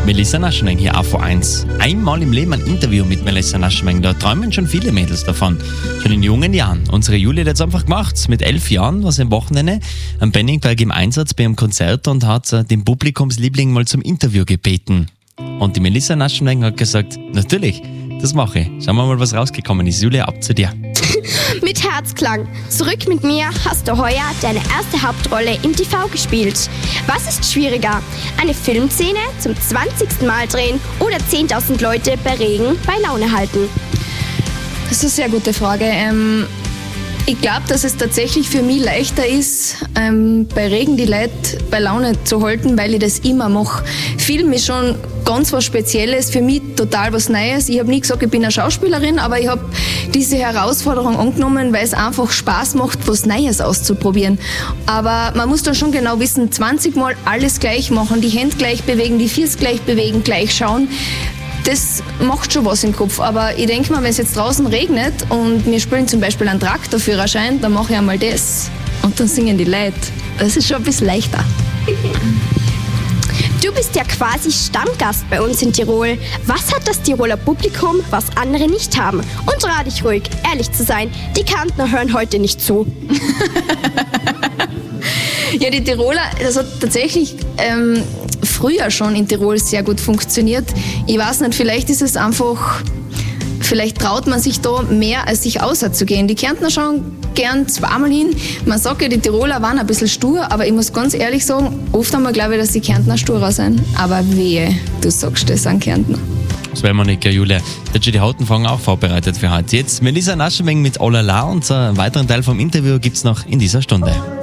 Melissa Naschenweng hier auf A1. Einmal im Leben ein Interview mit Melissa Naschenweng, da träumen schon viele Mädels davon. Schon in jungen Jahren. Unsere Julia hat es einfach gemacht. Mit 11 Jahren war sie am Wochenende am Benningberg im Einsatz bei einem Konzert und hat den Publikumsliebling mal zum Interview gebeten. Und die Melissa Naschenweng hat gesagt, natürlich, das mache ich. Schauen wir mal, was rausgekommen ist. Julia, ab zu dir. Mit Herzklang. Zurück mit mir hast du heuer deine erste Hauptrolle im TV gespielt. Was ist schwieriger? Eine Filmszene zum 20. Mal drehen oder 10.000 Leute bei Regen bei Laune halten? Das ist eine sehr gute Frage. Ich glaube, dass es tatsächlich für mich leichter ist, bei Regen die Leute bei Laune zu halten, weil ich das immer mache. Film ist schon ganz was Spezielles, für mich total was Neues. Ich habe nie gesagt, ich bin eine Schauspielerin, aber ich habe diese Herausforderung angenommen, weil es einfach Spaß macht, was Neues auszuprobieren. Aber man muss dann schon genau wissen, 20 Mal alles gleich machen, die Hände gleich bewegen, die Füße gleich bewegen, gleich schauen. Das macht schon was im Kopf, aber ich denke mal, wenn es jetzt draußen regnet und wir spielen zum Beispiel einen Traktorführerschein, dann mache ich einmal das und dann singen die Leute. Das ist schon ein bisschen leichter. Du bist ja quasi Stammgast bei uns in Tirol. Was hat das Tiroler Publikum, was andere nicht haben? Und rat dich ruhig, ehrlich zu sein, die Kärntner hören heute nicht zu. Ja, die Tiroler, das hat tatsächlich früher schon in Tirol sehr gut funktioniert. Ich weiß nicht, vielleicht ist es einfach, vielleicht traut man sich da mehr, als sich auszugehen. Die Kärntner schauen gern zweimal hin. Man sagt ja, die Tiroler waren ein bisschen stur, aber ich muss ganz ehrlich sagen, oft einmal glaube ich, dass die Kärntner sturer sind. Aber wehe, du sagst, das sind Kärntner. Das werden wir nicht, Julia. Da hat schon die Hautenfang auch vorbereitet für heute. Jetzt Melissa Naschenweng mit Olala und einen weiteren Teil vom Interview gibt's noch in dieser Stunde.